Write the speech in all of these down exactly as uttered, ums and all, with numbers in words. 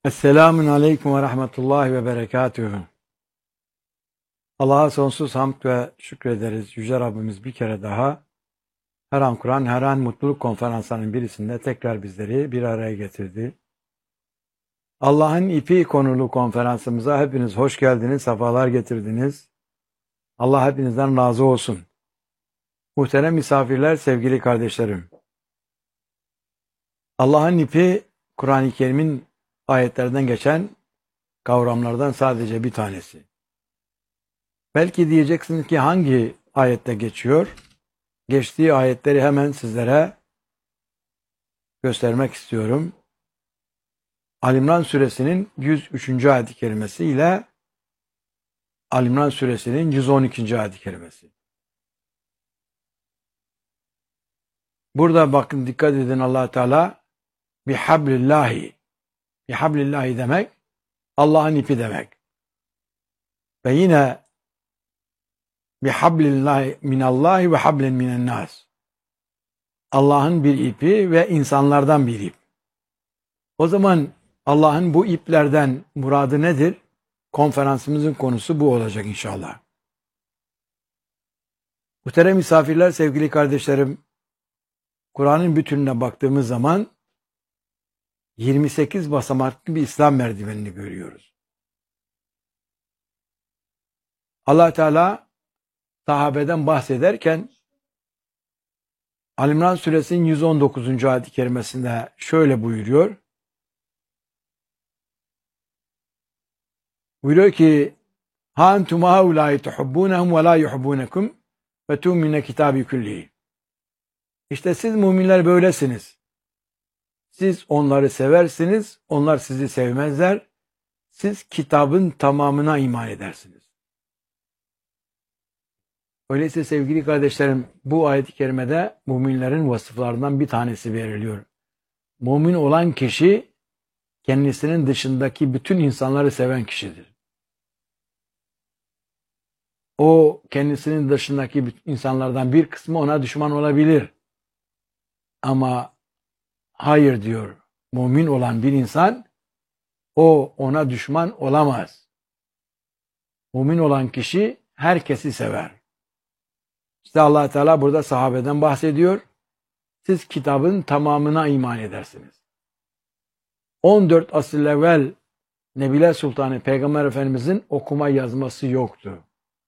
Esselamun Aleyküm ve Rahmetullahi ve Berekatühü. Allah'a sonsuz hamd ve şükrederiz. Yüce Rabbimiz bir kere daha her an Kur'an, her an mutluluk konferanslarının birisinde tekrar bizleri bir araya getirdi. Allah'ın ipi konulu konferansımıza hepiniz hoş geldiniz, sefalar getirdiniz. Allah hepinizden razı olsun. Muhterem misafirler, sevgili kardeşlerim. Allah'ın ipi Kur'an-ı Kerim'in ayetlerden geçen kavramlardan sadece bir tanesi. Belki diyeceksiniz ki hangi ayette geçiyor? Geçtiği ayetleri hemen sizlere göstermek istiyorum. Ali İmran suresinin yüz üçüncü ayet-i kerimesi ile Ali İmran suresinin yüz on ikinci ayet-i kerimesi. Burada bakın, dikkat edin, Allah Teala bihablillahi. Bihablillahi demek Allah'ın ipi demek. Ve yine bihablillahi minallahi ve hablen minennas. Allah'ın bir ipi ve insanlardan bir ip. O zaman Allah'ın bu iplerden muradı nedir? Konferansımızın konusu bu olacak inşallah. Muhterem misafirler, sevgili kardeşlerim, Kur'an'ın bütününe baktığımız zaman yirmi sekiz basamaklı bir İslam merdivenini görüyoruz. Allah Teala sahabeden bahsederken Ali İmran suresinin yüz on dokuzuncu ayet-i kerimesinde şöyle buyuruyor. Buyuruyor ki: "Ha entum haulâi tuhibbûnehum ve lâ yuhibbûnekum ve tu'mine kitâbi küllihi." İşte siz müminler böylesiniz. Siz onları seversiniz, onlar sizi sevmezler. Siz kitabın tamamına iman edersiniz. Öyleyse sevgili kardeşlerim, bu ayet-i kerimede müminlerin vasıflarından bir tanesi veriliyor. Mümin olan kişi kendisinin dışındaki bütün insanları seven kişidir. O kendisinin dışındaki insanlardan bir kısmı ona düşman olabilir. Ama hayır diyor, mümin olan bir insan o ona düşman olamaz. Mümin olan kişi herkesi sever. İşte Allah Teala burada sahabeden bahsediyor. Siz kitabın tamamına iman edersiniz. on dört asır evvel Nebiler Sultanı Peygamber Efendimizin okuma yazması yoktu.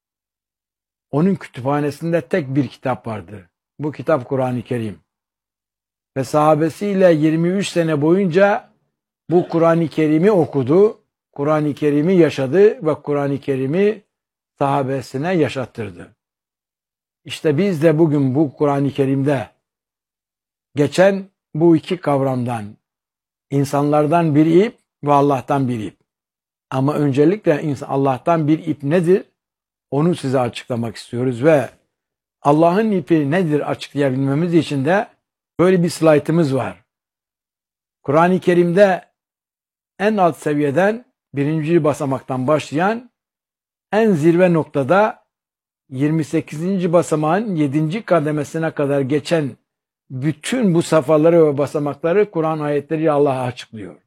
Onun kütüphanesinde tek bir kitap vardı. Bu kitap Kur'an-ı Kerim. Ve sahabesiyle yirmi üç sene boyunca bu Kur'an-ı Kerim'i okudu, Kur'an-ı Kerim'i yaşadı ve Kur'an-ı Kerim'i sahabesine yaşattırdı. İşte biz de bugün bu Kur'an-ı Kerim'de geçen bu iki kavramdan, insanlardan bir ip ve Allah'tan bir ip. Ama öncelikle Allah'tan bir ip nedir? Onu size açıklamak istiyoruz ve Allah'ın ipi nedir açıklayabilmemiz için de böyle bir slaytımız var. Kur'an-ı Kerim'de en alt seviyeden birinci basamaktan başlayan en zirve noktada yirmi sekizinci basamağın yedinci kademesine kadar geçen bütün bu safhaları ve basamakları Kur'an ayetleriyle Allah açıklıyor.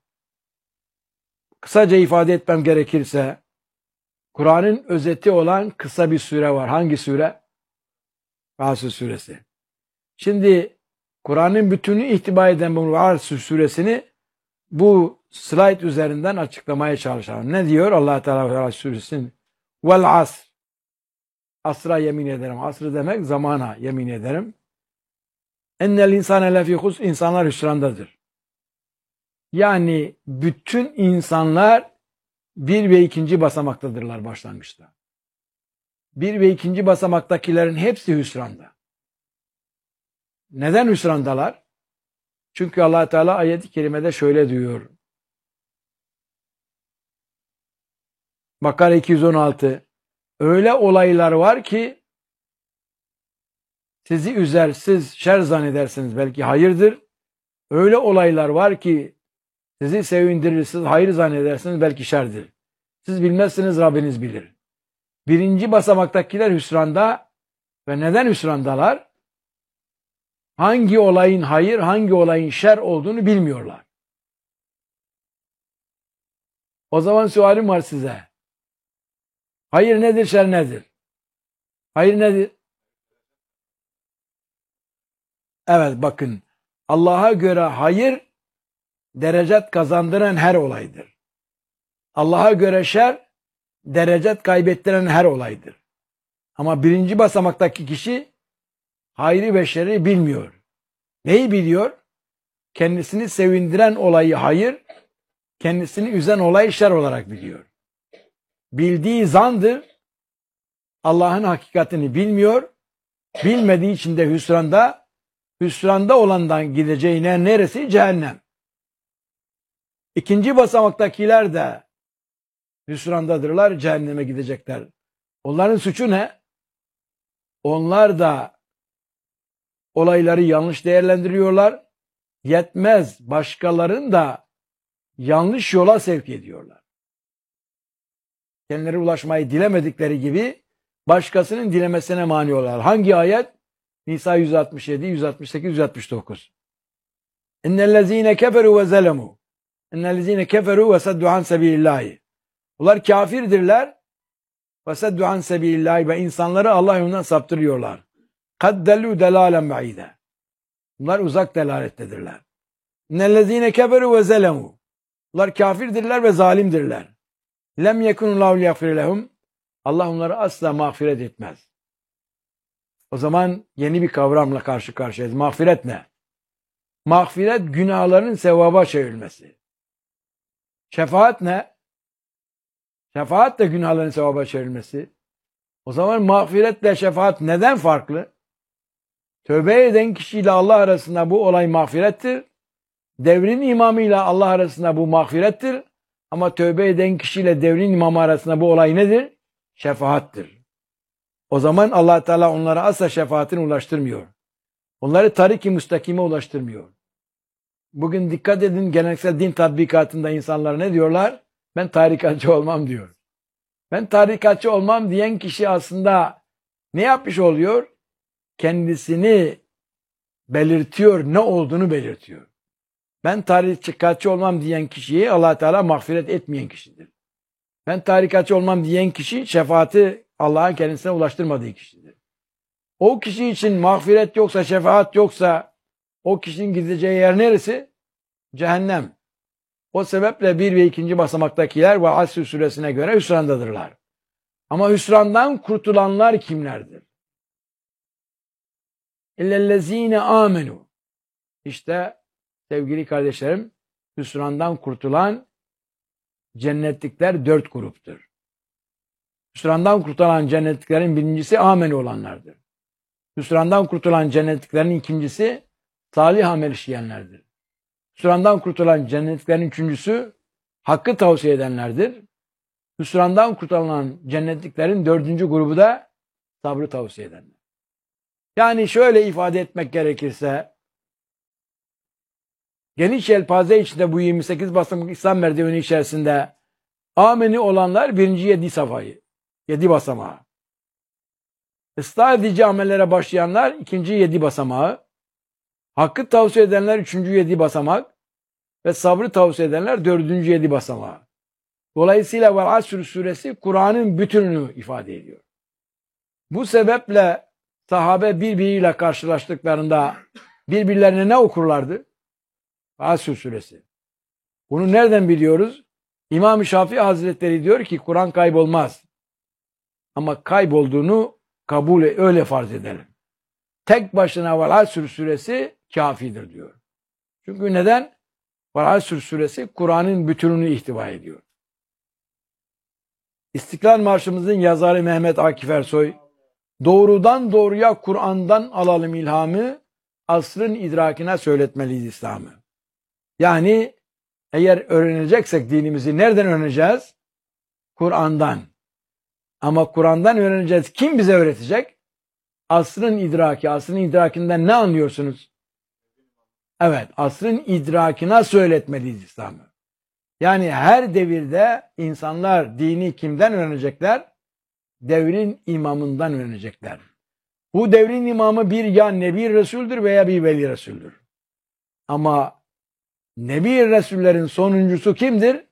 Kısaca ifade etmem gerekirse Kur'an'ın özeti olan kısa bir sure var. Hangi sure? Asr suresi. Şimdi Kur'an'ın bütünü ihtiva eden bu Asr suresini bu slide üzerinden açıklamaya çalışalım. Ne diyor Allah Teala Asr suresinin? Vel asr. Asra yemin ederim. Asr demek zamana yemin ederim. Ennel insane lefî husr. İnsanlar hüsrandadır. Yani bütün insanlar bir ve ikinci basamaktadırlar başlangıçta. Bir ve ikinci basamaktakilerin hepsi hüsranda. Neden hüsrandalar? Çünkü Allah Teala ayet-i kerimede şöyle diyor. Bakara iki yüz on altı. Öyle olaylar var ki sizi üzer, siz şer zannedersiniz, belki hayırdır. Öyle olaylar var ki sizi sevindirir, siz hayır zannedersiniz, belki şerdir. Siz bilmezsiniz, Rabbiniz bilir. Birinci basamaktakiler hüsranda ve neden hüsrandalar? Hangi olayın hayır, hangi olayın şer olduğunu bilmiyorlar. O zaman sualim var size. Hayır nedir, şer nedir? Hayır nedir? Evet bakın. Allah'a göre hayır derecet kazandıran her olaydır. Allah'a göre şer derecet kaybettiren her olaydır. Ama birinci basamaktaki kişi hayrı ve şerri bilmiyor. Neyi biliyor? Kendisini sevindiren olayı hayır, kendisini üzen olayı şer olarak biliyor. Bildiği zandır, Allah'ın hakikatini bilmiyor, bilmediği için de hüsranda, hüsranda olandan gideceğine neresi? Cehennem. İkinci basamaktakiler de hüsrandadırlar, cehenneme gidecekler. Onların suçu ne? Onlar da olayları yanlış değerlendiriyorlar. Yetmez, başkalarını da yanlış yola sevk ediyorlar. Kendileri ulaşmayı dilemedikleri gibi başkasının dilemesine mani oluyorlar. Hangi ayet? Nisa yüz altmış yedi, yüz altmış sekiz, yüz altmış dokuz. İnnellezîne keferû ve zelemû. İnnellezîne keferû ve seddu an sebilillâhi. Bunlar kafirdirler. Ve seddu an sebilillâhi ve insanları Allah yolundan saptırıyorlar. Kaddelû delâlen ba'îde. Bunlar uzak delalettedirler. İnnellezîne keferû ve zelemû. Bunlar kafirdirler ve zalimdirler. Lem yekunullahu liyagfir lehum. Allah onları asla mağfiret etmez. O zaman yeni bir kavramla karşı karşıyayız. Mağfiret ne? Mağfiret günahların sevaba çevrilmesi. Şefaat ne? Şefaat de günahların sevaba çevrilmesi. O zaman mağfiretle şefaat neden farklı? Tövbe eden kişiyle Allah arasında bu olay mağfirettir. Devrin imamıyla Allah arasında bu mağfirettir. Ama tövbe eden kişiyle devrin imamı arasında bu olay nedir? Şefaattir. O zaman Allah Teala onlara asla şefaatini ulaştırmıyor. Onları tarik-i müstakime ulaştırmıyor. Bugün dikkat edin, geleneksel din tatbikatında insanlar ne diyorlar? Ben tarikatçı olmam diyor. Ben tarikatçı olmam diyen kişi aslında ne yapmış oluyor? Kendisini belirtiyor, ne olduğunu belirtiyor. Ben tarikatçı olmam diyen kişiye Allah Teala mağfiret etmeyen kişidir. Ben tarikatçı olmam diyen kişi şefaati Allah'ın kendisine ulaştırmadığı kişidir. O kişi için mağfiret yoksa, şefaat yoksa o kişinin gideceği yer neresi? Cehennem. O sebeple bir ve ikinci basamaktakiler ve Asr suresine göre hüsrandadırlar. Ama hüsrandan kurtulanlar kimlerdir? İllellezine amenu. İşte sevgili kardeşlerim, hüsrandan kurtulan cennetlikler dört gruptur. Hüsrandan kurtulan cennetliklerin birincisi amel olanlardır. Hüsrandan kurtulan cennetliklerin ikincisi salih amel işleyenlerdir. Hüsrandan kurtulan cennetliklerin üçüncüsü hakkı tavsiye edenlerdir. Hüsrandan kurtulan cennetliklerin dördüncü grubu da sabrı tavsiye edenler. Yani şöyle ifade etmek gerekirse, geniş yelpaze içinde bu yirmi sekiz basamak İslam merdiveni içerisinde ameni olanlar birinci yedi safhayı, yedi basamağı. Islah edici amellere başlayanlar ikinci yedi basamağı. Hakkı tavsiye edenler üçüncü yedi basamak. Ve sabrı tavsiye edenler dördüncü yedi basamağı. Dolayısıyla Vel Asr suresi Kur'an'ın bütününü ifade ediyor. Bu sebeple sahabe birbiriyle karşılaştıklarında birbirlerine ne okurlardı? Asr suresi. Bunu nereden biliyoruz? İmam-ı Şafii Hazretleri diyor ki Kur'an kaybolmaz. Ama kaybolduğunu kabul et, öyle farz edelim. Tek başına Vel Asr suresi kafidir diyor. Çünkü neden? Vel Asr suresi Kur'an'ın bütününü ihtiva ediyor. İstiklal Marşımızın yazarı Mehmet Akif Ersoy, doğrudan doğruya Kur'an'dan alalım ilhamı, asrın idrakine söyletmeliyiz İslam'ı. Yani eğer öğreneceksek dinimizi nereden öğreneceğiz? Kur'an'dan. Ama Kur'an'dan öğreneceğiz. Kim bize öğretecek? Asrın idraki. Asrın idrakinden ne anlıyorsunuz? Evet, asrın idrakine söyletmeliyiz İslam'ı. Yani her devirde insanlar dini kimden öğrenecekler? Devrin imamından öğrenecekler. Bu devrin imamı bir ya Nebi Resul'dür veya bir Veli Resul'dür. Ama Nebi Resullerin sonuncusu kimdir?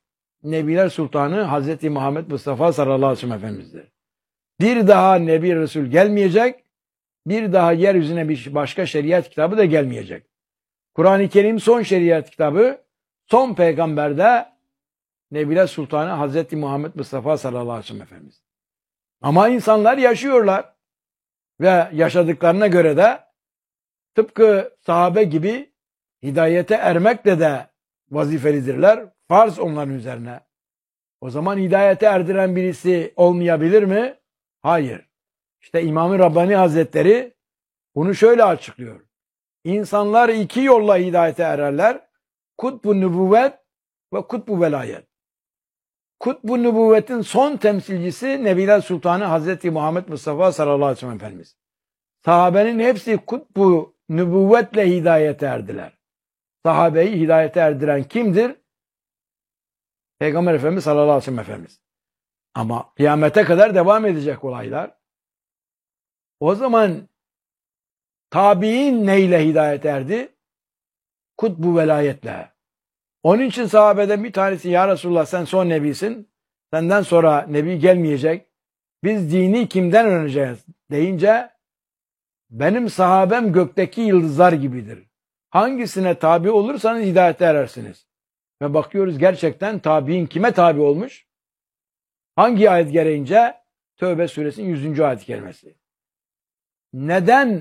Nebiler Sultanı Hazreti Muhammed Mustafa sallallahu aleyhi ve sellem Efendimiz'dir. Bir daha Nebi Resul gelmeyecek, bir daha yeryüzüne bir başka şeriat kitabı da gelmeyecek. Kur'an-ı Kerim son şeriat kitabı, son peygamber de Nebiler Sultanı Hazreti Muhammed Mustafa sallallahu aleyhi ve sellem Efendimiz. Ama insanlar yaşıyorlar ve yaşadıklarına göre de tıpkı sahabe gibi hidayete ermekle de vazifelidirler. Farz onların üzerine. O zaman hidayete erdiren birisi olmayabilir mi? Hayır. İşte İmam-ı Rabbani Hazretleri bunu şöyle açıklıyor. İnsanlar iki yolla hidayete ererler. Kutbu nübüvvet ve kutbu velayet. Kutbu nübüvvetin son temsilcisi Nebiler Sultanı Hazreti Muhammed Mustafa sallallahu aleyhi ve sellem Efendimiz. Sahabenin hepsi kutbu nübüvvetle hidayete erdiler. Sahabeyi hidayete erdiren kimdir? Peygamber Efendimiz sallallahu aleyhi ve sellem Efendimiz. Ama kıyamete kadar devam edecek olaylar. O zaman tabi'in neyle hidayet erdi? Kutbu velayetle. Onun için sahabeden bir tanesi, ya Resulullah sen son nebisin, senden sonra nebi gelmeyecek, biz dini kimden öğreneceğiz deyince, benim sahabem gökteki yıldızlar gibidir. Hangisine tabi olursanız hidayete erersiniz. Ve bakıyoruz gerçekten tabi'in kime tabi olmuş? Hangi ayet gereğince? Tövbe suresinin yüzüncü ayet kerimesi. Neden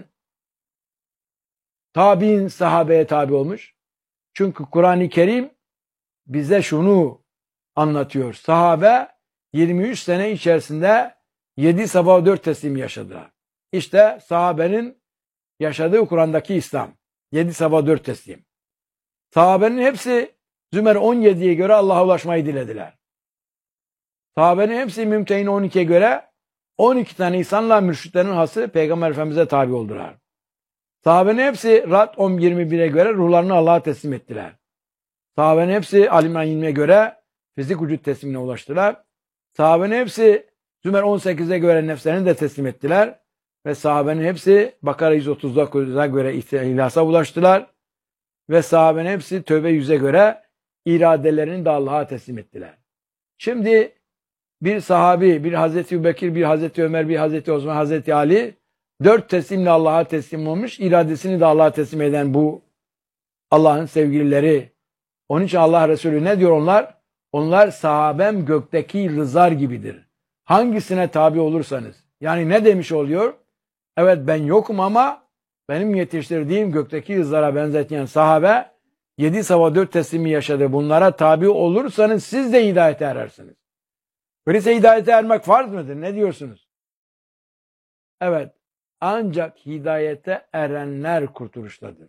tabi'in sahabeye tabi olmuş? Çünkü Kur'an-ı Kerim bize şunu anlatıyor. Sahabe yirmi üç sene içerisinde yedi sabah dört teslim yaşadılar. İşte sahabenin yaşadığı Kur'an'daki İslam. yedi sabah dört teslim. Sahabenin hepsi Zümer on yediye göre Allah'a ulaşmayı dilediler. Sahabenin hepsi Mümtehin on ikiye göre on iki tane insanla mürşitlerin hası Peygamber Efendimiz'e tabi oldular. Sahabenin hepsi Rad on yirmi bire göre ruhlarını Allah'a teslim ettiler. Sahabenin hepsi Ali İmran yirmiye göre fizik vücut teslimine ulaştılar. Sahabenin hepsi Zümer on sekize göre nefslerini de teslim ettiler. Ve sahabenin hepsi Bakara yüz otuz dokuza göre ihlasa ulaştılar. Ve sahabenin hepsi Tövbe yüze göre iradelerini de Allah'a teslim ettiler. Şimdi bir sahabi, bir Hazreti Ebubekir, bir Hazreti Ömer, bir Hazreti Osman, Hazreti Ali dört teslimle Allah'a teslim olmuş, iradesini de Allah'a teslim eden bu Allah'ın sevgilileri. Onun için Allah Resulü ne diyor onlar? Onlar sahabem gökteki yıldızlar gibidir. Hangisine tabi olursanız. Yani ne demiş oluyor? Evet ben yokum ama benim yetiştirdiğim gökteki yıldızlara benzetilen sahabe yedi sabah dört teslimi yaşadı. Bunlara tabi olursanız siz de hidayete erersiniz. Öyleyse hidayete ermek farz mıdır? Ne diyorsunuz? Evet. Ancak hidayete erenler kurtuluştadır.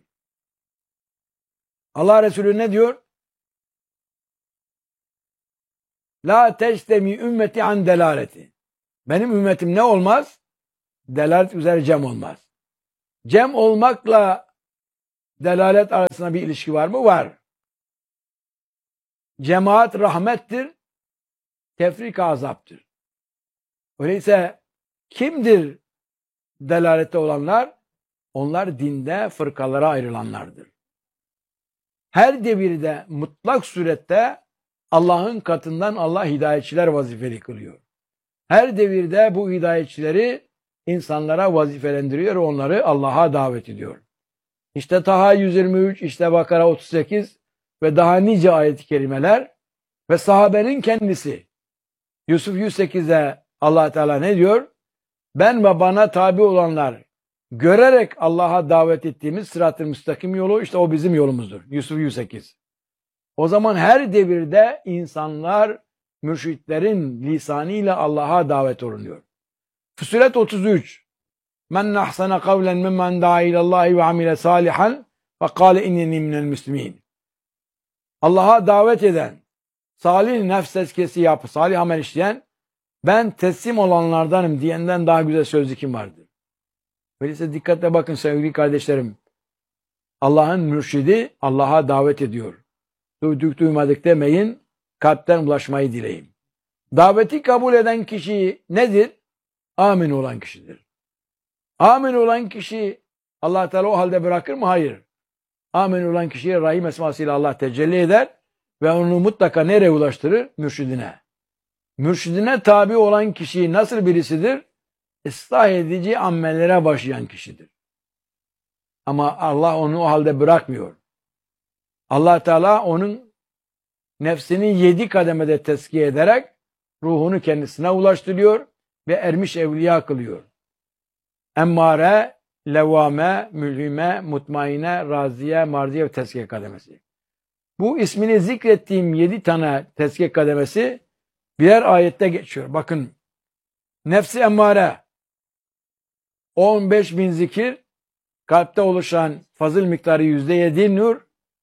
Allah Resulü ne diyor? La teştemi ümmeti an delaleti. Benim ümmetim ne olmaz? Delalet üzere cem olmaz. Cem olmakla delalet arasında bir ilişki var mı? Var. Cemaat rahmettir, tefrik azaptır. Öyleyse kimdir delalette olanlar? Onlar dinde fırkalara ayrılanlardır. Her devirde mutlak surette Allah'ın katından Allah hidayetçiler vazifeli kılıyor. Her devirde bu hidayetçileri insanlara vazifelendiriyor ve onları Allah'a davet ediyor. İşte Taha yüz yirmi üç, işte Bakara otuz sekiz ve daha nice ayet-i kerimeler ve sahabenin kendisi. Yusuf yüz sekizde Allah Teala ne diyor? Ben ve bana tabi olanlar görerek Allah'a davet ettiğimiz sırat-ı müstakim yolu, işte o bizim yolumuzdur. Yusuf yüz sekiz. O zaman her devirde insanlar mürşitlerin lisanıyla Allah'a davet olunuyor. Fussilet otuz üç. Men ahsana kavlen mimmen da'a ilallahi ve amile salihan ve kâle inneni minel müslimin. Allah'a davet eden, salih nefs tezkiyesi yapıp salih amel işleyen, ben teslim olanlardanım diyenden daha güzel sözlü kim vardır? Öyleyse dikkatle bakın sevgili kardeşlerim. Allah'ın mürşidi Allah'a davet ediyor. Duyduk duymadık demeyin, kalpten ulaşmayı dileyin. Daveti kabul eden kişi nedir? Amin olan kişidir. Amin olan kişi Allah Teala o halde bırakır mı? Hayır. Amin olan kişiye Rahim esmasıyla Allah tecelli eder ve onu mutlaka nereye ulaştırır? Mürşidine. Mürşidine tabi olan kişi nasıl birisidir? Islah edici amellere başlayan kişidir. Ama Allah onu o halde bırakmıyor. Allah Teala onun nefsini yedi kademede tezkiye ederek ruhunu kendisine ulaştırıyor ve ermiş evliya kılıyor. Emmare, levvame, mülhime, mutmaine, raziye, marziye ve tezkiye kademesi. Bu ismini zikrettiğim yedi tane tezkiye kademesi birer ayette geçiyor. Bakın, nefsi emmare, on beş bin zikir, kalpte oluşan fazıl miktarı yüzde yedi nur,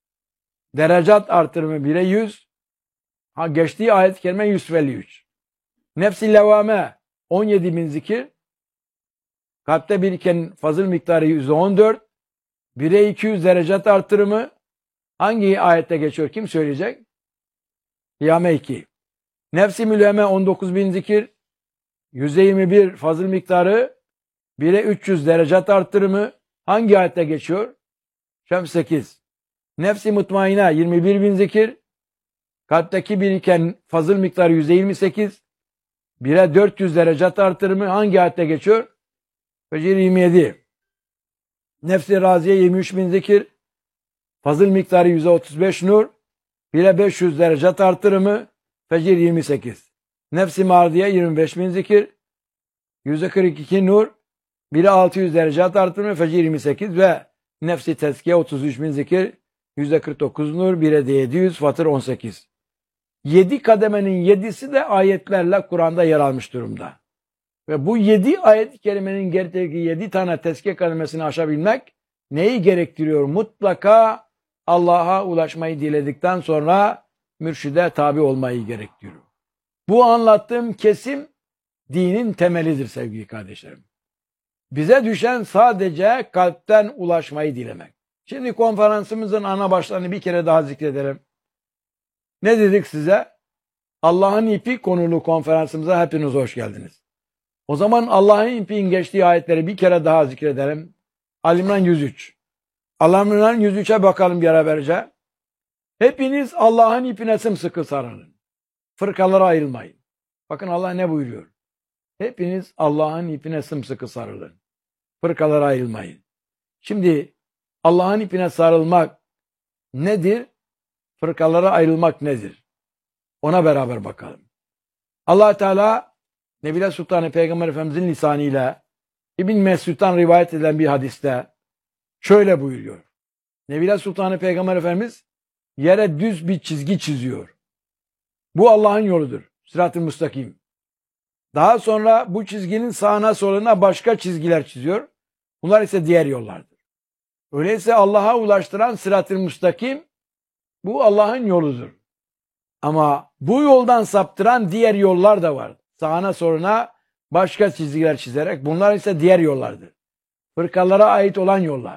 derecat artırımı bire yüz, ha, geçtiği ayet-i kerime yüz elli üç. Nefsi levvame, on yedi bin zikir, kalpte biriken fazıl miktarı yüzde on dört, bire iki yüz derecat artırımı, hangi ayette geçiyor? Kim söyleyecek? Kıyame iki. Nefsi mülheme on dokuz bin zikir, yüzde yirmi bir fazıl miktarı, bire üç yüz derecat arttırımı, hangi ayette geçiyor? Şems sekiz. Nefsi mutmaine yirmi bir bin zikir, kalpteki biriken fazıl miktarı yüzde yirmi sekiz, bire dört yüz derecat artırımı, hangi ayette geçiyor? Fecir yirmi yedi. Nefsi raziye yirmi üç bin zikir, fazıl miktarı yüzde otuz beş nur, bire beş yüz derecat artırımı, Fecir yirmi sekiz. Nefsi mardiye yirmi beş bin zikir, yüzde kırk iki nur, bire altı yüz derecat artırımı, Fecir yirmi sekiz ve nefsi tezkiye otuz üç bin zikir, yüzde kırk dokuz nur, bire de yedi yüz, Fatır on sekiz. yedi kademenin yedisi de ayetlerle Kur'an'da yer almış durumda. Ve bu yedi ayet-i kerimenin gerektiği yedi tane tezkiye kademesini aşabilmek neyi gerektiriyor? Mutlaka Allah'a ulaşmayı diledikten sonra mürşide tabi olmayı gerektiriyor. Bu anlattığım kesim dinin temelidir sevgili kardeşlerim. Bize düşen sadece kalpten ulaşmayı dilemek. Şimdi konferansımızın ana başlarını bir kere daha zikredelim. Ne dedik size? Allah'ın ipi konulu konferansımıza hepiniz hoş geldiniz. O zaman Allah'ın ipinin geçtiği ayetleri bir kere daha zikredelim. Ali İmran yüz üç. Ali İmran yüz üçe bakalım beraberce. Hepiniz Allah'ın ipine sımsıkı sarılın. Fırkalara ayrılmayın. Bakın Allah ne buyuruyor? Hepiniz Allah'ın ipine sımsıkı sarılın. Fırkalara ayrılmayın. Şimdi Allah'ın ipine sarılmak nedir? Fırkalara ayrılmak nedir? Ona beraber bakalım. Allah Teala Nebile Sultanı Peygamber Efendimizin lisanıyla İbn Mesud'dan rivayet edilen bir hadiste şöyle buyuruyor. Nebile Sultanı Peygamber Efendimiz yere düz bir çizgi çiziyor. Bu Allah'ın yoludur. Sırat-ı müstakim. Daha sonra bu çizginin sağına soluna başka çizgiler çiziyor. Bunlar ise diğer yollardır. Öyleyse Allah'a ulaştıran sırat-ı müstakim bu Allah'ın yoludur. Ama bu yoldan saptıran diğer yollar da var. Sağına soluna başka çizgiler çizerek bunlar ise diğer yollardır. Fırkalara ait olan yollar.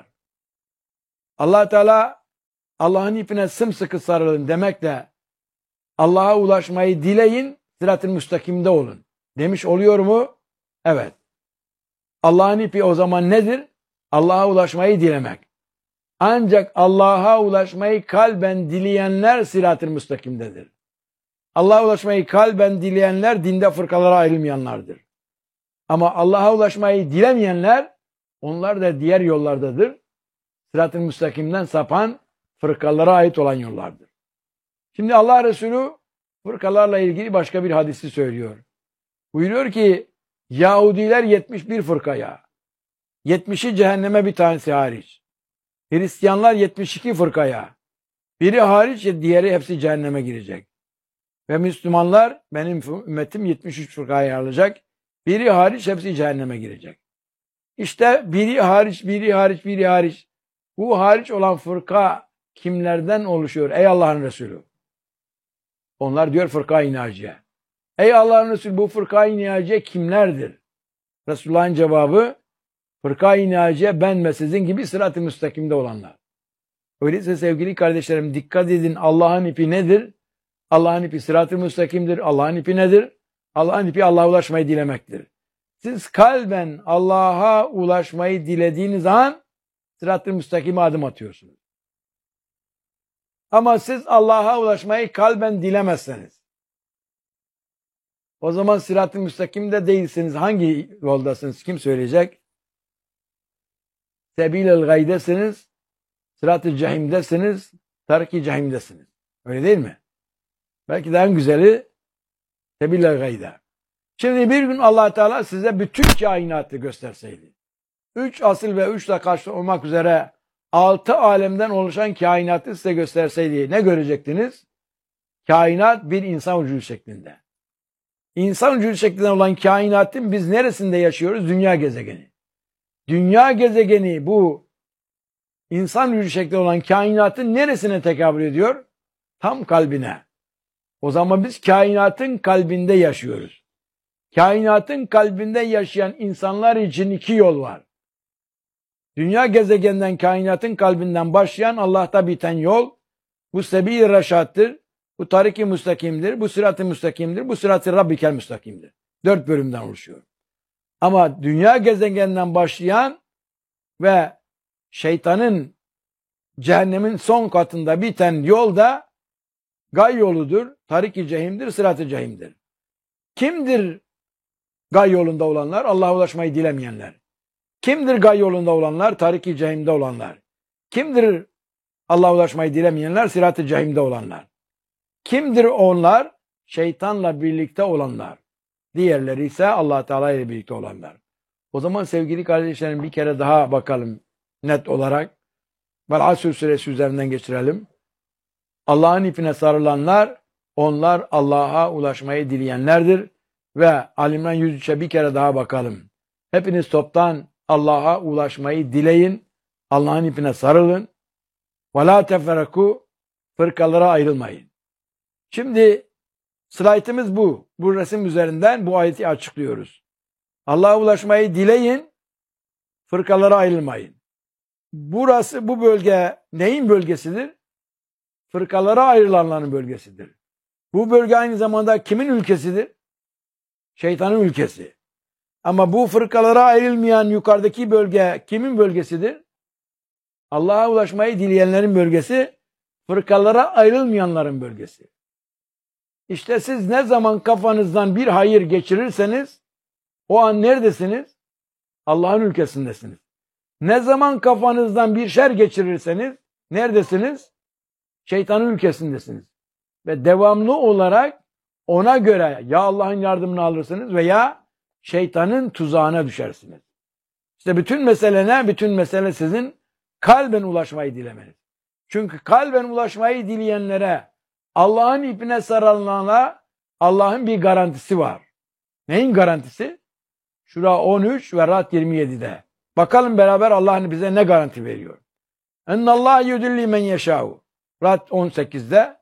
Allah Teala Allah'ın ipine sımsıkı sarılın demekle Allah'a ulaşmayı dileyin, sırat-ı müstakimde olun demiş oluyor mu? Evet. Allah'ın ipi o zaman nedir? Allah'a ulaşmayı dilemek. Ancak Allah'a ulaşmayı kalben dileyenler sırat-ı müstakimdedir. Allah'a ulaşmayı kalben dileyenler dinde fırkalara ayrılmayanlardır. Ama Allah'a ulaşmayı dilemeyenler onlar da diğer yollardadır. Sırat-ı müstakimden sapan fırkalara ait olan yollardır. Şimdi Allah Resulü fırkalarla ilgili başka bir hadisi söylüyor. Buyuruyor ki Yahudiler yetmiş bir fırkaya, yetmişi cehenneme bir tanesi hariç. Hristiyanlar yetmiş iki fırkaya, biri hariç diğeri hepsi cehenneme girecek. Ve Müslümanlar benim ümmetim yetmiş üç fırkaya ayrılacak, biri hariç hepsi cehenneme girecek. İşte biri hariç, biri hariç, biri hariç. Bu hariç olan fırka kimlerden oluşuyor ey Allah'ın Resulü? Onlar diyor fırka-i naciye. Ey Allah'ın Resulü bu fırka-i naciye kimlerdir? Resulullah'ın cevabı fırka-i naciye ben ve sizin gibi sırat-ı müstakimde olanlar. Öyleyse sevgili kardeşlerim dikkat edin Allah'ın ipi nedir? Allah'ın ipi sırat-ı müstakimdir. Allah'ın ipi nedir? Allah'ın ipi Allah'a ulaşmayı dilemektir. Siz kalben Allah'a ulaşmayı dilediğiniz an sırat-ı müstakime adım atıyorsunuz. Ama siz Allah'a ulaşmayı kalben dilemezseniz, o zaman sırat-ı müstakimde değilsiniz. Hangi yoldasınız? Kim söyleyecek? Sebil-el gaydesiniz, sırat-ı cehimdesiniz, tarik-i cehimdesiniz. Öyle değil mi? Belki daha güzeli sebil-el gayde. Şimdi bir gün Allah Teala size bütün kainatı gösterseydi, üç asıl ve üç de karşı olmak üzere altı alemden oluşan kainatı size gösterseydi ne görecektiniz? Kainat bir insan vücudu şeklinde. İnsan vücudu şeklinde olan kainatın biz neresinde yaşıyoruz? Dünya gezegeni. Dünya gezegeni bu insan vücudu şeklinde olan kainatın neresine tekabül ediyor? Tam kalbine. O zaman biz kainatın kalbinde yaşıyoruz. Kainatın kalbinde yaşayan insanlar için iki yol var. Dünya gezegeninden, kainatın kalbinden başlayan, Allah'ta biten yol, bu sebil-i reşattır, bu tarik-i müstakimdir, bu sırat-ı müstakimdir, bu sırat-ı rabbikel müstakimdir. Dört bölümden oluşuyor. Ama dünya gezegeninden başlayan ve şeytanın cehennemin son katında biten yol da gay yoludur, tarik-i cehimdir, sırat-ı cehimdir. Kimdir gay yolunda olanlar? Allah'a ulaşmayı dilemeyenler. Kimdir gay yolunda olanlar? Tarik-i cehimde olanlar. Kimdir Allah'a ulaşmayı dilemeyenler? Sırat-ı cehimde olanlar. Kimdir onlar? Şeytanla birlikte olanlar. Diğerleri ise Allah Teala ile birlikte olanlar. O zaman sevgili kardeşlerim bir kere daha bakalım net olarak. Vel Asr suresi üzerinden geçirelim. Allah'ın ipine sarılanlar, onlar Allah'a ulaşmayı dileyenlerdir. Ve Ali İmran yüz üçe bir kere daha bakalım. Hepiniz toptan Allah'a ulaşmayı dileyin. Allah'ın ipine sarılın. Ve la teferraku, fırkalara ayrılmayın. Şimdi slaytımız bu. Bu resim üzerinden bu ayeti açıklıyoruz. Allah'a ulaşmayı dileyin, fırkalara ayrılmayın. Burası, bu bölge neyin bölgesidir? Fırkalara ayrılanların bölgesidir. Bu bölge aynı zamanda kimin ülkesidir? Şeytanın ülkesi. Ama bu fırkalara ayrılmayan yukarıdaki bölge kimin bölgesidir? Allah'a ulaşmayı dileyenlerin bölgesi, fırkalara ayrılmayanların bölgesi. İşte siz ne zaman kafanızdan bir hayır geçirirseniz, o an neredesiniz? Allah'ın ülkesindesiniz. Ne zaman kafanızdan bir şer geçirirseniz, neredesiniz? Şeytanın ülkesindesiniz. Ve devamlı olarak ona göre ya Allah'ın yardımını alırsınız veya şeytanın tuzağına düşersiniz. İşte bütün mesele ne? Bütün mesele sizin kalben ulaşmayı dilemeniz. Çünkü kalben ulaşmayı dileyenlere, Allah'ın ipine sarılanlara Allah'ın bir garantisi var. Neyin garantisi? Şura on üç ve Ra'd yirmi yedi'de. Bakalım beraber Allah bize ne garanti veriyor. Ennallâhe yudilli men yeşâhu. Ra'd on sekiz'de,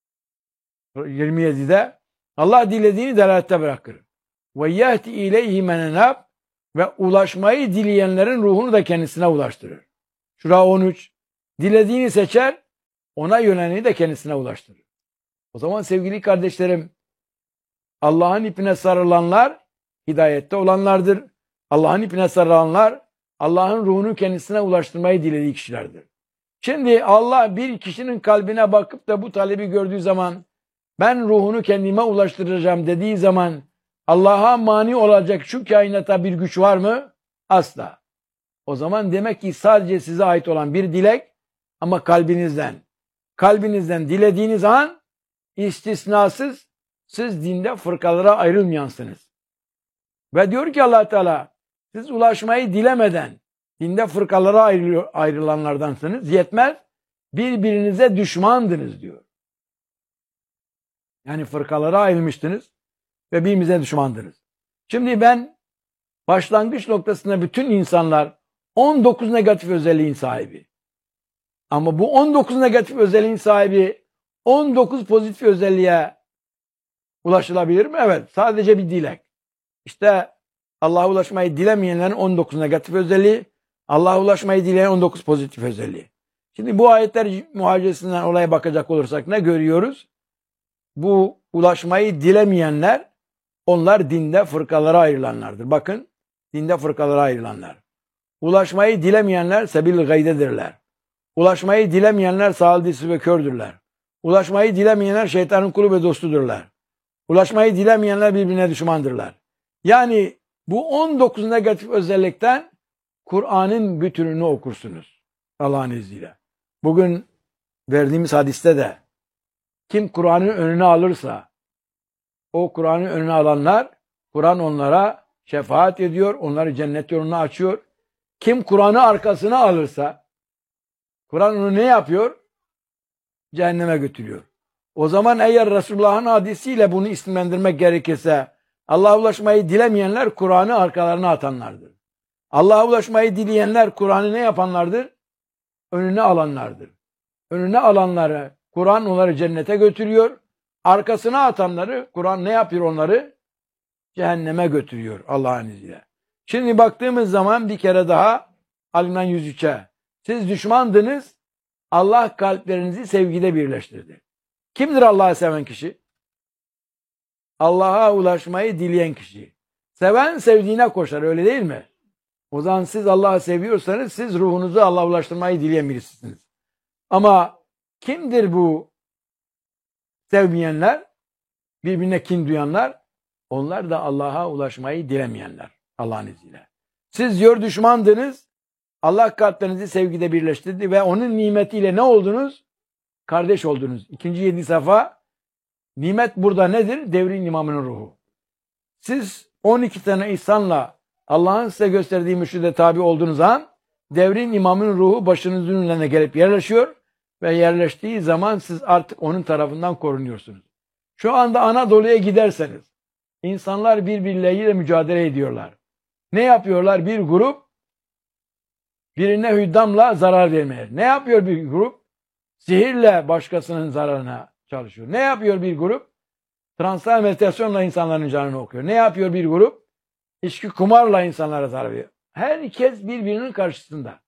yirmi yedi'de Allah dilediğini delalette bırakır. Ve yehti ileyhi men enab, ve ulaşmayı dileyenlerin ruhunu da kendisine ulaştırır. Şura on üç. Dilediğini seçer, ona yöneleni de kendisine ulaştırır. O zaman sevgili kardeşlerim, Allah'ın ipine sarılanlar hidayette olanlardır. Allah'ın ipine sarılanlar Allah'ın ruhunu kendisine ulaştırmayı dilediği kişilerdir. Şimdi Allah bir kişinin kalbine bakıp da bu talebi gördüğü zaman, ben ruhunu kendime ulaştıracağım dediği zaman Allah'a mani olacak şu kainata bir güç var mı? Asla. O zaman demek ki sadece size ait olan bir dilek, ama kalbinizden, kalbinizden dilediğiniz an istisnasız siz dinde fırkalara ayrılmayansınız. Ve diyor ki Allah Teala, siz ulaşmayı dilemeden dinde fırkalara ayrı, ayrılanlardansınız. Yetmez, birbirinize düşmandınız diyor. Yani fırkalara ayrılmıştınız ve birbirinize düşmandınız. Şimdi ben başlangıç noktasında bütün insanlar on dokuz negatif özelliğin sahibi. Ama bu on dokuz negatif özelliğin sahibi on dokuz pozitif özelliğe ulaşılabilir mi? Evet. Sadece bir dilek. İşte Allah'a ulaşmayı dilemeyenlerin on dokuz negatif özelliği, Allah'a ulaşmayı dileyen on dokuz pozitif özelliği. Şimdi bu ayetler muhacesinden olaya bakacak olursak ne görüyoruz? Bu ulaşmayı dilemeyenler, onlar dinde fırkalara ayrılanlardır. Bakın, dinde fırkalara ayrılanlar. Ulaşmayı dilemeyenler sebil-i gaydedirler. Ulaşmayı dilemeyenler sağaldıysı ve kördürler. Ulaşmayı dilemeyenler şeytanın kulu ve dostudurlar. Ulaşmayı dilemeyenler birbirine düşmandırlar. Yani bu on dokuz negatif özellikten Kur'an'ın bütününü okursunuz Allah'ın izniyle. Bugün verdiğimiz hadiste de kim Kur'an'ın önüne alırsa o Kur'an'ın önüne alanlar Kur'an onlara şefaat ediyor, onları cennet yoluna açıyor. Kim Kur'an'ı arkasına alırsa Kur'an onu ne yapıyor? Cehenneme götürüyor. O zaman eğer Resulullah'ın hadisiyle bunu isimlendirmek gerekirse Allah'a ulaşmayı dilemeyenler Kur'an'ı arkalarına atanlardır. Allah'a ulaşmayı dileyenler Kur'an'ı ne yapanlardır? Önüne alanlardır. Önüne alanları Kur'an onları cennete götürüyor. Arkasına atanları Kur'an ne yapıyor onları? Cehenneme götürüyor Allah'ın izniyle. Şimdi baktığımız zaman bir kere daha Al-İmran yüz üçe. Siz düşmandınız, Allah kalplerinizi sevgide birleştirdi. Kimdir Allah'ı seven kişi? Allah'a ulaşmayı dileyen kişi. Seven sevdiğine koşar, öyle değil mi? O zaman siz Allah'ı seviyorsanız siz ruhunuzu Allah'a ulaştırmayı dileyen birisiniz. Ama kimdir bu sevmeyenler? Birbirine kin duyanlar? Onlar da Allah'a ulaşmayı dilemeyenler Allah'ın izniyle. Siz diyor düşmandınız, Allah kalplerinizi sevgide birleştirdi ve onun nimetiyle ne oldunuz? Kardeş oldunuz. İkinci yedi safa nimet burada nedir? Devrin imamının ruhu. Siz on iki tane insanla Allah'ın size gösterdiği mürşide tabi olduğunuz an devrin imamının ruhu başınızın önüne gelip yerleşiyor ve yerleştiği zaman siz artık onun tarafından korunuyorsunuz. Şu anda Anadolu'ya giderseniz insanlar birbirleriyle mücadele ediyorlar. Ne yapıyorlar? Bir grup birine hüddamla zarar vermeye. Ne yapıyor bir grup? Sihirle başkasının zararına çalışıyor. Ne yapıyor bir grup? Transfer meditasyonla insanların canını okuyor. Ne yapıyor bir grup? İçki kumarla insanlara zarar veriyor. Herkes birbirinin karşısında.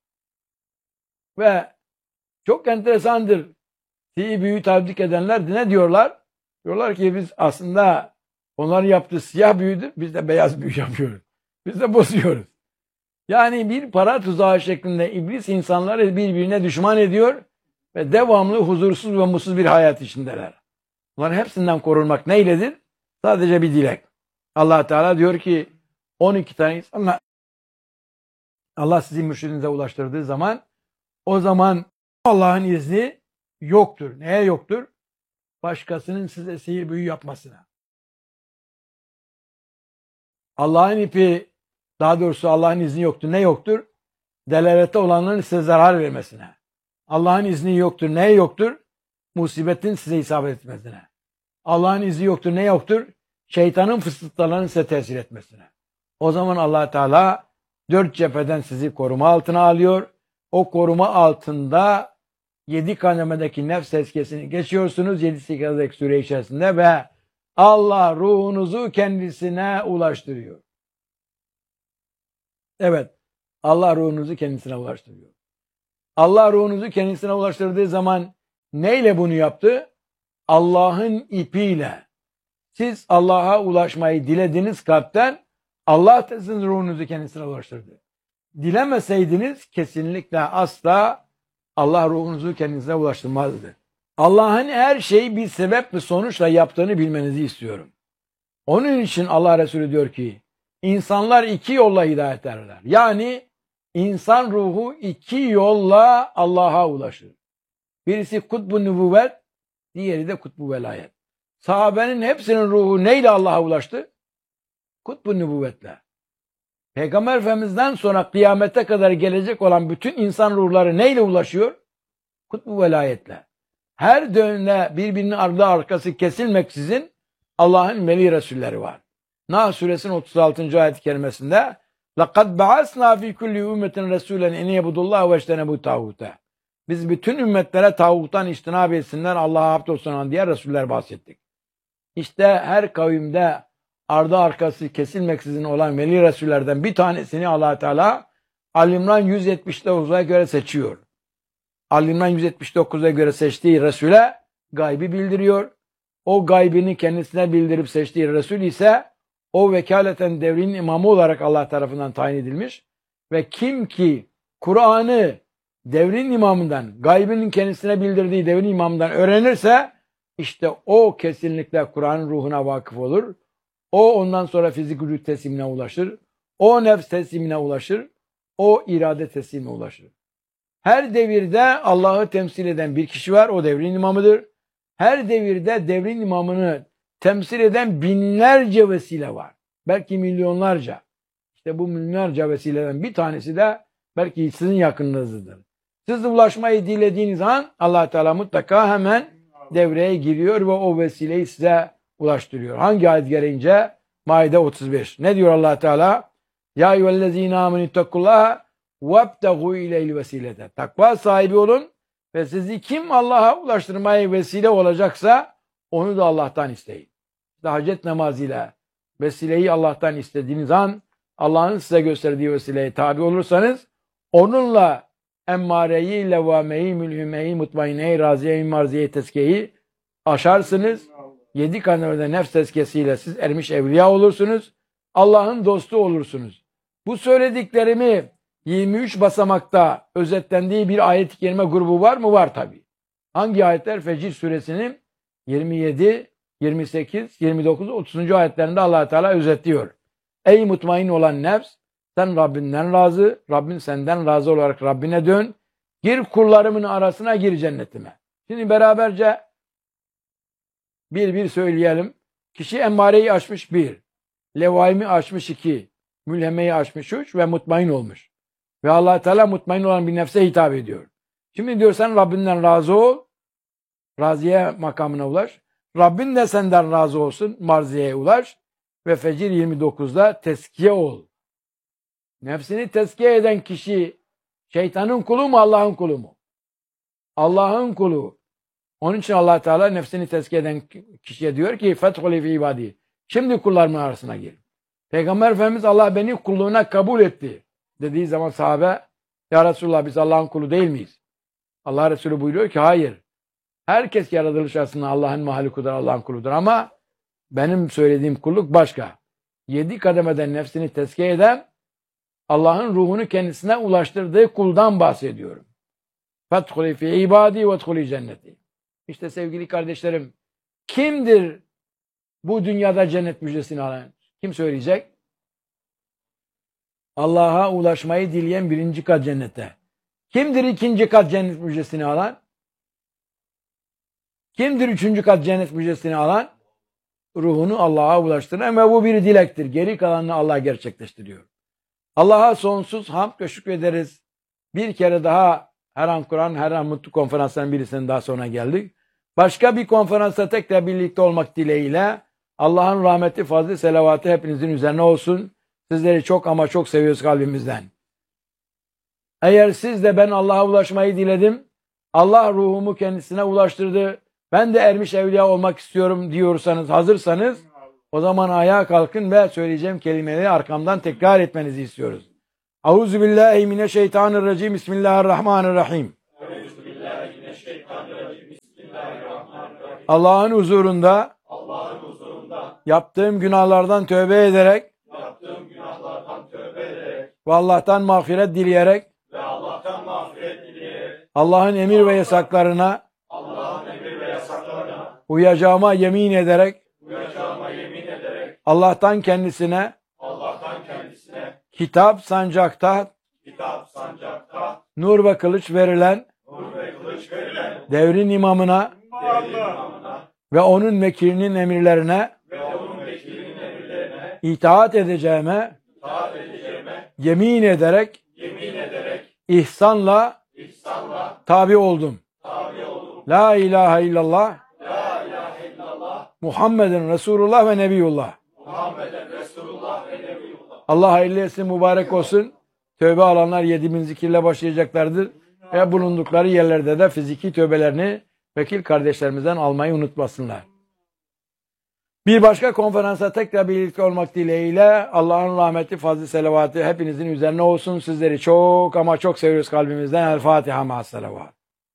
Ve çok enteresandır. Sihir büyü tabdik edenler ne diyorlar? Diyorlar ki biz aslında onların yaptığı siyah büyüdür. Biz de beyaz büyü yapıyoruz. Biz de bozuyoruz. Yani bir para tuzağı şeklinde iblis insanları birbirine düşman ediyor ve devamlı huzursuz ve mutsuz bir hayat içindeler. Bunların hepsinden korunmak neyledir? Sadece bir dilek. Allah Teala diyor ki on iki tane insanla Allah sizi mürşidinize ulaştırdığı zaman o zaman Allah'ın izni yoktur. Neye yoktur? Başkasının size sihir büyü yapmasına. Allah'ın ipi, daha doğrusu Allah'ın izni yoktur. Ne yoktur? Delalete olanların size zarar vermesine. Allah'ın izni yoktur. Ne yoktur? Musibetin size isabet etmesine. Allah'ın izni yoktur. Ne yoktur? Şeytanın fısıltılarının size tesir etmesine. O zaman Allah Teala dört cepheden sizi koruma altına alıyor. O koruma altında yedi kademedeki nefs tezkiyesini geçiyorsunuz. Yedi sekizlik süre içerisinde ve Allah ruhunuzu kendisine ulaştırıyor. Evet, Allah ruhunuzu kendisine ulaştırıyor. Allah ruhunuzu kendisine ulaştırdığı zaman neyle bunu yaptı? Allah'ın ipiyle. Siz Allah'a ulaşmayı dilediğiniz kalpten Allah sizin ruhunuzu kendisine ulaştırdı. Dilemeseydiniz kesinlikle asla Allah ruhunuzu kendisine ulaştırmazdı. Allah'ın her şeyi bir sebep ve sonuçla yaptığını bilmenizi istiyorum. Onun için Allah Resulü diyor ki insanlar iki yolla hidayet ederler. Yani insan ruhu iki yolla Allah'a ulaşır. Birisi kutbu nübüvvet, diğeri de kutbu velayet. Sahabenin hepsinin ruhu neyle Allah'a ulaştı? Kutbu nübüvvetle. Peygamber Efendimiz'den sonra kıyamete kadar gelecek olan bütün insan ruhları neyle ulaşıyor? Kutbu velayetle. Her dönemde birbirinin ardı arkası kesilmeksizin Allah'ın veli Resulleri var. Nahl suresinin otuz altıncı ayet-i kerimesinde لَقَدْ بَعَثْنَا فِي كُلِّ اُمَّةٍ رَسُولًا اِنْ يَبُدُ اللّٰهُ وَاجْتَنَبُوا تَاغُوتَ. Biz bütün ümmetlere tağuttan içtinab etsinler, Allah'a abd olsunlar diye Resuller bahsettik. İşte her kavimde ardı arkası kesilmeksizin olan veli Resullerden bir tanesini Allah Teala Al-İmran yüz yetmiş dokuza göre seçiyor. Al-İmran yüz yetmiş dokuza göre seçtiği Resul'e gaybi bildiriyor. O gaybini kendisine bildirip seçtiği Resul ise o vekaleten devrin imamı olarak Allah tarafından tayin edilmiş ve kim ki Kur'an'ı devrin imamından, gaybının kendisine bildirdiği devrin imamından öğrenirse işte o kesinlikle Kur'an'ın ruhuna vakıf olur. O ondan sonra fizik vücut teslimine ulaşır. O nefs teslimine ulaşır. O irade teslimine ulaşır. Her devirde Allah'ı temsil eden bir kişi var. O devrin imamıdır. Her devirde devrin imamını temsil eden binlerce vesile var. Belki milyonlarca. İşte bu milyonlarca vesileden bir tanesi de belki sizin yakınınızdır. Siz ulaşmayı dilediğiniz an Allah Teala mutlaka hemen devreye giriyor ve o vesileyi size ulaştırıyor. Hangi ayet gereğince? Maide otuz beş. Ne diyor Allah Teala? Ya eyyühellezine amenüttekullaha vebtegu ileyl vesilete. Takva sahibi olun ve sizi kim Allah'a ulaştırmaya vesile olacaksa onu da Allah'tan isteyin. İşte hacet namazıyla vesileyi Allah'tan istediğiniz an Allah'ın size gösterdiği vesileye tabi olursanız onunla emmareyi, levameyi, mülhümeyi, mutmaineyi, raziyeyi, marziyeyi, tezkiyeyi aşarsınız. Yedi kademede nefs tezkiyesiyle siz ermiş evliya olursunuz. Allah'ın dostu olursunuz. Bu söylediklerimi yirmi üç basamakta özetlendiği bir ayet-i kerime grubu var mı? Var tabi. Hangi ayetler? Fecir suresinin yirmi yedi, yirmi sekiz, yirmi dokuz, otuzuncu ayetlerinde Allah Teala özetliyor. Ey mutmain olan nefs, sen Rabbinden razı, Rabbin senden razı olarak Rabbine dön. Gir kullarımın arasına, gir cennetime. Şimdi beraberce bir bir söyleyelim. Kişi emmareyi aşmış bir, levaimi aşmış iki, mülhemeyi aşmış üç ve mutmain olmuş. Ve Allah Teala mutmain olan bir nefse hitap ediyor. Şimdi diyor sen Rabbinden razı ol, raziye makamına ulaş. Rabbin de senden razı olsun, marziyeye ulaş. Ve Fecir yirmi dokuzda teskiye ol. Nefsini teskiye eden kişi şeytanın kulu mu, Allah'ın kulu mu? Allah'ın kulu. Onun için Allah Teala nefsini teskiye eden kişiye diyor ki fethuli fi ibadi. Şimdi kullarımın arasına gir. Peygamber Efendimiz Allah beni kulluğuna kabul etti dediği zaman sahabe ya Resulullah biz Allah'ın kulu değil miyiz? Allah Resulü buyuruyor ki hayır. Herkes yaratılış aslında Allah'ın mahlukudur, Allah'ın kuludur ama benim söylediğim kulluk başka. Yedi kademeden nefsini tezkiye eden Allah'ın ruhunu kendisine ulaştırdığı kuldan bahsediyorum. Fethuli fi ibadi ve dhuli cenneti. İşte sevgili kardeşlerim, kimdir bu dünyada cennet müjdesini alan? Kim söyleyecek? Allah'a ulaşmayı dileyen birinci kat cennete. Kimdir ikinci kat cennet müjdesini alan? Kimdir üçüncü kat cennet müjdesini alan? Ruhunu Allah'a ulaştıran ve bu bir dilektir. Geri kalanını Allah gerçekleştiriyor. Allah'a sonsuz hamd ve şükrederiz. Bir kere daha her an Kur'an, her an Mutlu konferansların birisinin daha sonra geldik. Başka bir konferansta tekrar birlikte olmak dileğiyle Allah'ın rahmeti, fazlı, selavatı hepinizin üzerine olsun. Sizleri çok ama çok seviyoruz kalbimizden. Eğer siz de ben Allah'a ulaşmayı diledim, Allah ruhumu kendisine ulaştırdı, ben de ermiş evliya olmak istiyorum diyorsanız, hazırsanız o zaman ayağa kalkın ve söyleyeceğim kelimeleri arkamdan tekrar etmenizi istiyoruz. Euzubillahimineşşeytanirracim. Bismillahirrahmanirrahim. Allah'ın huzurunda, Allah'ın huzurunda yaptığım günahlardan tövbe ederek, yaptığım günahlardan tövbe ederek ve Allah'tan mağfiret dileyerek, ve Allah'tan mağfiret dileyerek Allah'ın emir ve yasaklarına, Allah'ın emir ve yasaklarına uyacağıma yemin ederek, uyacağıma yemin ederek Allah'tan kendisine, Allah'tan kendisine kitap sancakta, kitap sancakta nur ve kılıç verilen, nur ve kılıç verilen devrin imamına, devrin imamına ve onun vekilinin emirlerine, ve onun vekilinin emirlerine itaat edeceğime, itaat edeceğime yemin ederek, yemin ederek ihsanla, ihsanla tabi oldum. Tabi oldum. La ilahe illallah, la ilahe illallah Muhammeden Resulullah ve Nebiyullah. Muhammeden Resulullah ve Nebiyullah. Allah hayırlı etsin, mübarek olsun. Tövbe alanlar yedi bin zikirle başlayacaklardır. Ve bulundukları yerlerde de fiziki tövbelerini vekil kardeşlerimizden almayı unutmasınlar. Bir başka konferansa tekrar birlikte olmak dileğiyle Allah'ın rahmeti, fazlı, selavatı hepinizin üzerine olsun. Sizleri çok ama çok seviyoruz kalbimizden. El Fatiha ma'as selavat.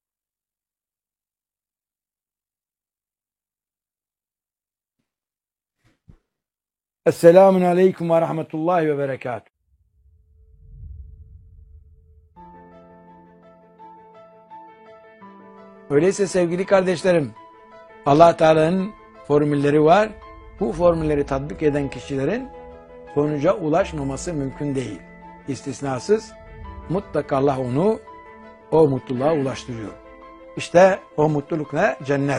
Esselamun aleyküm ve rahmetullahi ve berekatuhu. Öyleyse sevgili kardeşlerim, Allah Teala'nın formülleri var. Bu formülleri tatbik eden kişilerin sonuca ulaşmaması mümkün değil. İstisnasız mutlaka Allah onu o mutluluğa ulaştırıyor. İşte o mutluluk ne? Cennet.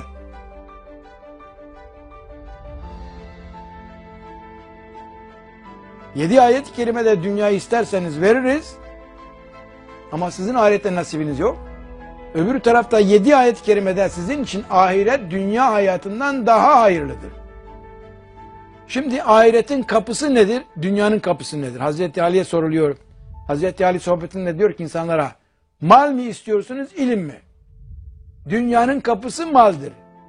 Yedi ayet-i kerimede dünyayı isterseniz veririz ama sizin ahirette nasibiniz yok. Öbür tarafta yedi ayet-i kerimede sizin için ahiret dünya hayatından daha hayırlıdır. Şimdi ahiretin kapısı nedir? Dünyanın kapısı nedir? Hazreti Ali'ye soruluyor. Hazreti Ali sohbetinde diyor ki insanlara, mal mı istiyorsunuz, ilim mi? Dünyanın kapısı maldır.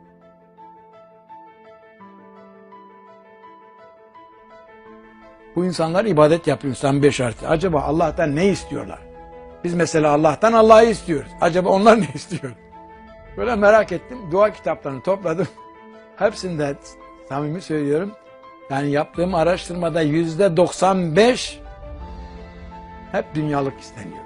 Bu insanlar ibadet yapıyor. Samimi şartı. Acaba Allah'tan ne istiyorlar? Biz mesela Allah'tan Allah'ı istiyoruz. Acaba onlar ne istiyor? Böyle merak ettim. Dua kitaplarını topladım. Hepsinde samimi söylüyorum. Yani yaptığım araştırmada yüzde doksan beş hep dünyalık isteniyor.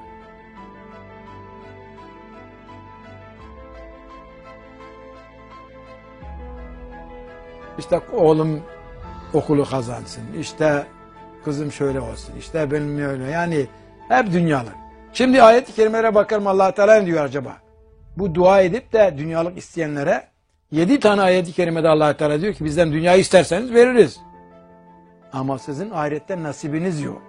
İşte oğlum okulu kazansın. İşte kızım şöyle olsun. İşte benim öyle. Yani hep dünyalık. Şimdi ayet-i kerimelere bakalım, Allah Teala ne diyor acaba? Bu dua edip de dünyalık isteyenlere yedi tane ayet-i kerimede Allah Teala diyor ki bizden dünyayı isterseniz veririz. Ama sizin ahirette nasibiniz yok.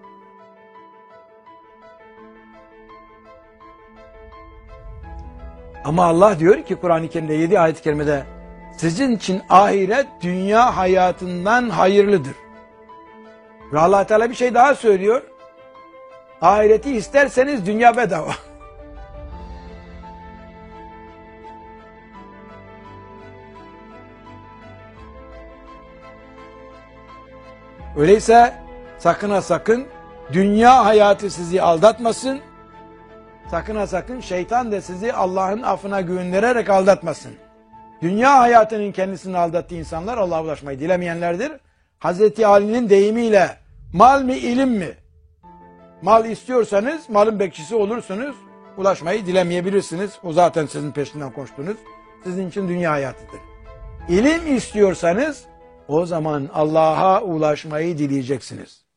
Ama Allah diyor ki Kur'an-ı Kerim'de yedi ayet-i kerimede sizin için ahiret dünya hayatından hayırlıdır. Ve Allah Teala bir şey daha söylüyor. Ahireti isterseniz dünya bedava. Öyleyse sakın ha sakın dünya hayatı sizi aldatmasın. Sakın ha sakın şeytan da sizi Allah'ın affına güvendirerek aldatmasın. Dünya hayatının kendisini aldattığı insanlar Allah'a ulaşmayı dilemeyenlerdir. Hazreti Ali'nin deyimiyle mal mi ilim mi? Mal istiyorsanız malın bekçisi olursunuz. Ulaşmayı dilemeyebilirsiniz. O zaten sizin peşinden koştunuz. Sizin için dünya hayatıdır. İlim istiyorsanız o zaman Allah'a ulaşmayı dileyeceksiniz.